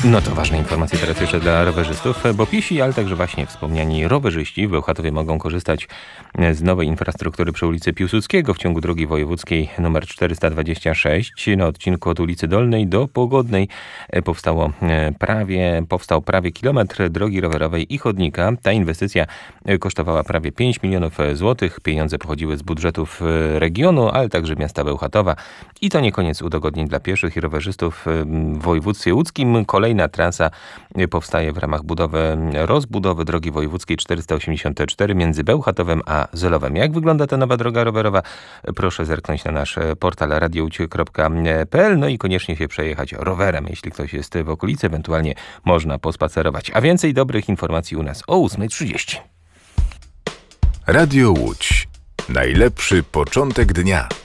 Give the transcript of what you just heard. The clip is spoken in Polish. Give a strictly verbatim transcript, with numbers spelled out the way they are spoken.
No to ważne informacje teraz jeszcze dla rowerzystów, bo piesi, ale także właśnie wspomniani rowerzyści w Bełchatowie mogą korzystać z nowej infrastruktury przy ulicy Piłsudskiego w ciągu drogi wojewódzkiej nr czterysta dwadzieścia sześć. Na odcinku od ulicy Dolnej do Pogodnej powstało prawie, powstał prawie kilometr drogi rowerowej i chodnika. Ta inwestycja kosztowała prawie pięć milionów złotych. Pieniądze pochodziły z budżetów regionu, ale także miasta Bełchatowa. I to nie koniec udogodnień dla pieszych i rowerzystów w województwie łódzkim. Kolejna trasa powstaje w ramach budowy, rozbudowy drogi wojewódzkiej czterysta osiemdziesiąt cztery między Bełchatowem a Zolowem. Jak wygląda ta nowa droga rowerowa? Proszę zerknąć na nasz portal radiouć kropka p l, no i koniecznie się przejechać rowerem, jeśli ktoś jest w okolicy, ewentualnie można pospacerować. A więcej dobrych informacji u nas o ósma trzydzieści. Radio Łódź. Najlepszy początek dnia.